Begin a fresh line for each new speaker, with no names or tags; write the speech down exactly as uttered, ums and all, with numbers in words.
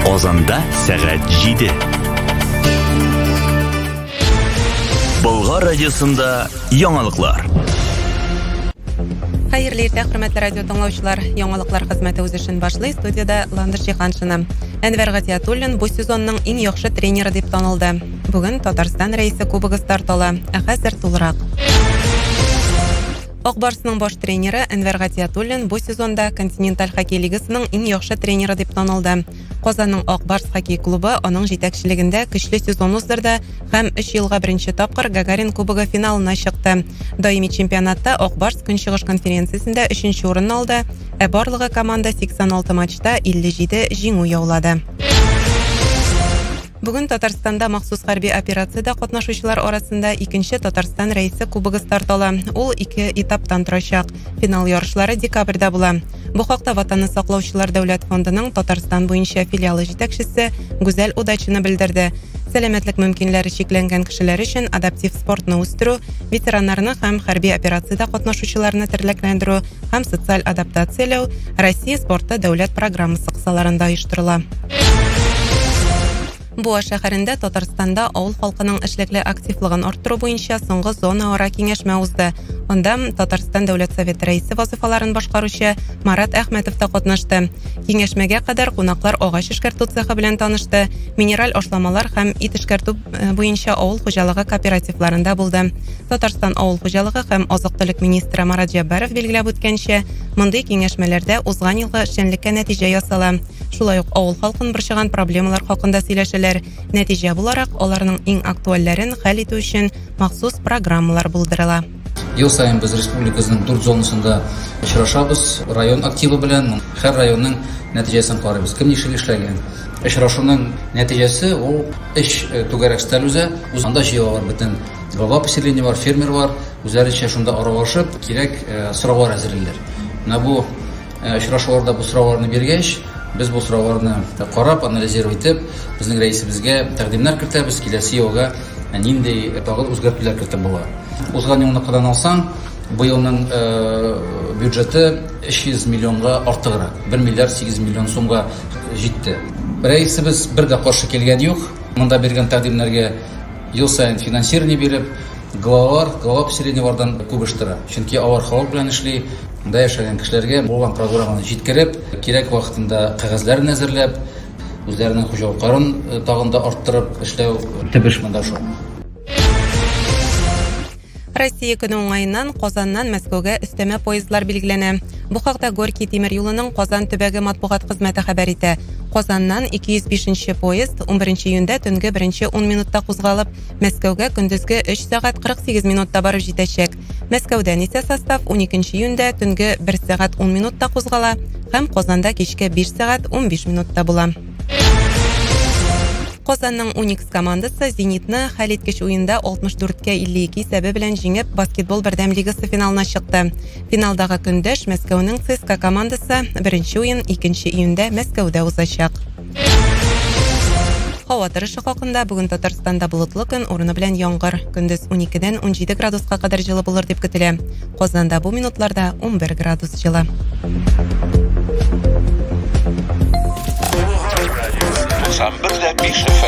Казанда сәгать җиде. Болгар радиосында яңалыклар.
Хәерле иртә, хөрмәтле радио тыңлаучылар. Яңалыклар хезмәте үз эшен башлый. Студияда Ландыш Җиһаншина. Әнвәр Гатиятуллин бу сезонның иң яхшы тренеры дип танылды. Бүген Татарстан рәисе кубогы старт ала. Ә хәзер тулырак. Акбарсның баш тренеры Әнвәр Гатиятуллин бу сезонда континенталь хоккей лигасының иң яхшы тренеры дип танылды. Казанның Акбарс хоккей клубы аның җитәкчелегендә көчле сезон уздырды һәм өч елга беренче тапкыр Гагарин кубогы финалына чыкты. Даими чемпионатта Акбарс Көнчыгыш конференциясендә өченче урынны алды, ә барлыгы команда сиксән алты матчта илле җиде җиңү яулады. Бүген Татарстанда махсус хәрби операциядә катнашучылар арасында икенче Татарстан рәисе кубогы старт ала. Ул ике этаптан торачак. Финал ярышлары декабрьдә була. Бу хакта Ватанны саклаучылар дәүләт фондының Татарстан буенча филиалы җитәкчесе Гүзәл Удачина белдерде. Сәламәтлек мөмкинлекләре чикләнгән кешеләр өчен адаптив спортны үстерү, ветераннарны һәм хәрби операциядә катнашучыларны терлекләндерү һәм социаль адаптацияләү Россия спорты дәүләт программасы кысаларында оештырыла. Буа шәһәрендә Татарстанда авыл халкының эшлекле активлыгын арттыру буенча соңгы зона-ара киңәшмә узды. Анда Татарстан Дәүләт Советы рәисе вазифаларын башкаручы Марат Әхмәтов та катнашты. Киңәшмәгә кадәр кунаклар агач эшкәртү цехы белән танышты, минераль ашламалар һәм ит эшкәртү буенча авыл хуҗалыгы кооперативларында булды. Татарстан авыл хуҗалыгы һәм азык-төлек министры Марат Җаббаров билгеләп үткәнчә, мондый киңәшмәләрдә узган елгы эшчәнлеккә нәтиҗә ясала. Шулай ук авыл халкын борчыган проблемалар хакында сөйләшәләр. Нәтиҗә буларак аларның иң актуальләрен хәл итү өчен махсус программалар булдырыла.
Ел сайын без республикабызның дүрт зонасында очрашабыз, район активы белән һәр районның нәтиҗәсен карыйбыз. Кем нишли эшләгән? Очрашуның нәтиҗәсе ул эш түгәрәк стәл үзә, анда җыялар бөтен глава поселения бар, фермер бар, үзләренчә шунда аралашып, кирәк сораулар әзерлиләр. Менә бу очрашуларда бу сорауларны биргәч, без бу сорауларны карап, анализировать итеп, безнең рәисебезгә тәкъдимнәр кертәбез, киләсе елга нинди тагын үзгәртүләр кертеп була. Узган елны кадан алсаң, бу елның бюджеты өч йөз миллионга артыграк, бер миллиард сигез миллион сумга җитте. Рәисебез бер дә каршы килгән юк. Монда биргән тәкъдимнәргә ел сайын финансирование биреп, главалар, глава поселениелардан күп эштәре. Чөнки алар халык белән эшли, монда яшәгән кешеләргә булган программаны җиткереп, кирәк вакытында кәгазьләрне әзерләп, үзләренең хуҗалыкларын тагын да арттырып эшләү төбеш монда шул.
Россия көне уңаеннан Казаннан Мәскәүгә өстәмә поездлар билгеләнә. Бу хакта Горький тимер юлының Казан төбәге матбугат хезмәте хәбәр итә. Казаннан ике йөз бишенче поезд он беренче июньдә төнге беренче ун минутта кузгалып, Мәскәүгә көндезге өч сәгать кырык сигез минутта барып җитәчәк. Мәскәүдән исә состав он икенче июньдә төнге бер сәгать ун минутта кузгала һәм Казанда кичке биш сәгать ун биш минутта була. Казанның Уникс командасы Зенитны хәл иткеч уенда алтмыш дүрткә илле ике исәбе белән җиңеп, баскетбол бердәм лигасы финалына чыкты. Финалдагы көндәш Мәскәүнең ЦСКА командасы беренче уен икенче июньдә Мәскәүдә узачак. Һава торышы хакында бүген Татарстанда болытлы көн, урыны белән яңгыр. Көндез ун икедән ун җиде градуска кадәр җылы булыр дип көтелә. Казанда бу минутларда ун бер градус җылы.
Самбер дә биш